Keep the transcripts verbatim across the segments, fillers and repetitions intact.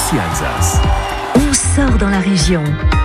Ici Alsace. On sort dans la région.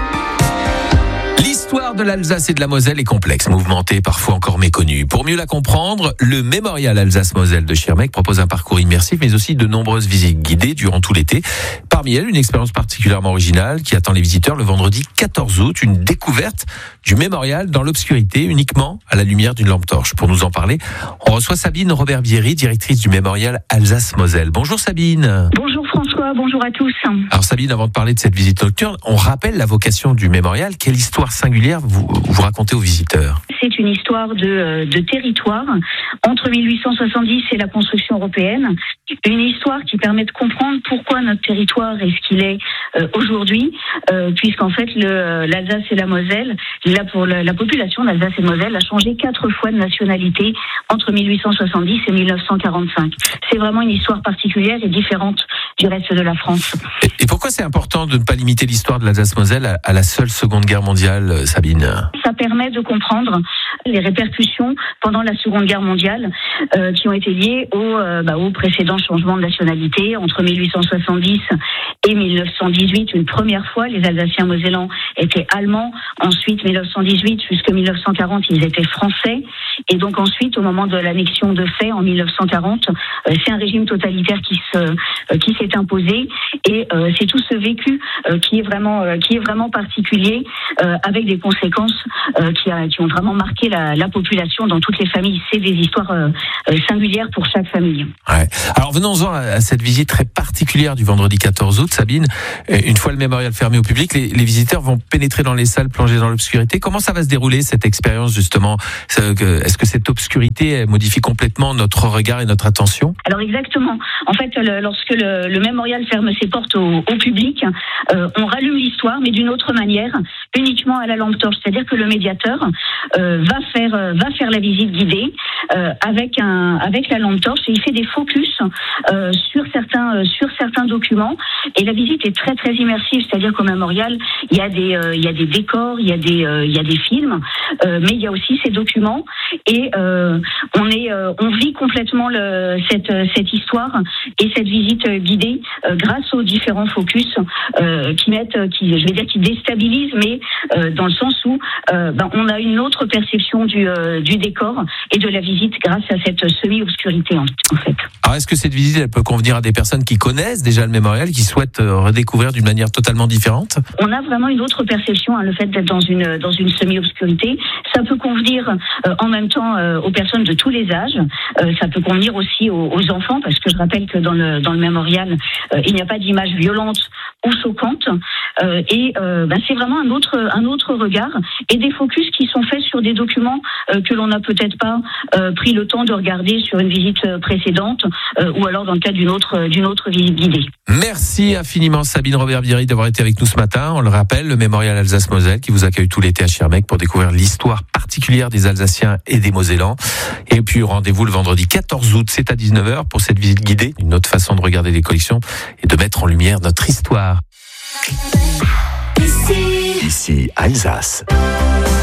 L'histoire de l'Alsace et de la Moselle est complexe, mouvementée, parfois encore méconnue. Pour mieux la comprendre, le Mémorial Alsace-Moselle de Schirmeck propose un parcours immersif, mais aussi de nombreuses visites guidées durant tout l'été. Parmi elles, une expérience particulièrement originale qui attend les visiteurs le vendredi quatorze août, une découverte du mémorial dans l'obscurité, uniquement à la lumière d'une lampe torche. Pour nous en parler, on reçoit Sabine Robert-Bierry, directrice du Mémorial Alsace-Moselle. Bonjour Sabine. Bonjour François, bonjour à tous. Alors Sabine, avant de parler de cette visite nocturne, on rappelle la vocation du mémorial. Quelle histoire singulière vous, vous racontez aux visiteurs? C'est une histoire de, de territoire entre mille huit cent soixante-dix et la construction européenne. Une histoire qui permet de comprendre pourquoi notre territoire est ce qu'il est euh, aujourd'hui, euh, puisqu'en fait le, l'Alsace et la Moselle, là pour la, la population d'Alsace et de Moselle a changé quatre fois de nationalité entre mille huit cent soixante-dix et mille neuf cent quarante-cinq. C'est vraiment une histoire particulière et différente du reste de la France. Et, et pourquoi c'est important de ne pas limiter l'histoire de l'Alsace-Moselle à, à la seule Seconde Guerre mondiale, Sabine? Ça permet de comprendre les répercussions pendant la Seconde Guerre mondiale euh, qui ont été liées au, euh, bah, au précédent changement de nationalité entre mille huit cent soixante-dix et mille neuf cent dix-huit. Une première fois, les Alsaciens mosellans étaient allemands. Ensuite, mille neuf cent dix-huit jusqu'à mille neuf cent quarante, ils étaient français. Et donc ensuite, au moment de l'annexion de fait en mille neuf cent quarante, euh, c'est un régime totalitaire qui se euh, qui s'est imposé. Et euh, c'est tout ce vécu euh, qui est vraiment euh, qui est vraiment particulier, euh, avec des conséquences euh, qui, a, qui ont vraiment marqué la, la population dans toutes les familles. C'est des histoires euh, singulières pour chaque famille. Ouais. Alors venons-en à cette visite très particulière du vendredi quatorze août, Sabine. Une fois le mémorial fermé au public, les, les visiteurs vont pénétrer dans les salles plongées dans l'obscurité. Comment ça va se dérouler cette expérience justement? Est-ce que cette obscurité modifie complètement notre regard et notre attention? Alors exactement. En fait, le, lorsque le, le mémorial ferme ses portes au, au public, euh, on rallume l'histoire, mais d'une autre manière, uniquement à la lampe torche. C'est-à-dire que le médiateur euh, va faire euh, va faire la visite guidée euh, avec un avec la lampe torche et il fait des focus euh, sur certains euh, sur certains documents. Et la visite est très très immersive. C'est-à-dire qu'au mémorial, il y a des euh, il y a des décors, il y a des euh, il y a des films, euh, mais il y a aussi ces documents et euh, on est euh, on vit complètement le, cette cette histoire et cette visite guidée euh, grâce aux différents focus euh, qui mettent qui je vais dire qui déstabilisent, mais euh, dans le sens où euh, ben, on a une autre perception du euh, du décor et de la visite grâce à cette semi-obscurité en, en fait. Alors est-ce que cette visite elle peut convenir à des personnes qui connaissent déjà le mémorial, qui souhaitent redécouvrir d'une manière totalement différente? On a vraiment une autre perception, hein, le fait d'être dans une dans une semi-obscurité. Ça peut convenir euh, en même temps euh, aux personnes de tous les âges. Euh, ça peut convenir aussi aux, aux enfants, parce que je rappelle que dans le dans le mémorial, euh, il n'y a pas d'image violente ou choquante. Euh, et euh, ben, c'est vraiment un autre un autre regard et des focus qui sont faits sur des documents euh, que l'on n'a peut-être pas euh, pris le temps de regarder sur une visite précédente euh, ou alors dans le cas d'une autre d'une autre visite guidée. Merci infiniment Sabine Robert-Bierry d'avoir été avec nous ce matin. On le rappelle, le Mémorial Alsace-Moselle qui vous accueille tout l'été à Schirmeck pour découvrir l'histoire particulière des Alsaciens et des Mosellans. Et puis rendez-vous le vendredi quatorze août, c'est à dix-neuf heures pour cette visite guidée. Une autre façon de regarder les collections et de mettre en lumière notre histoire. Ici Alsace.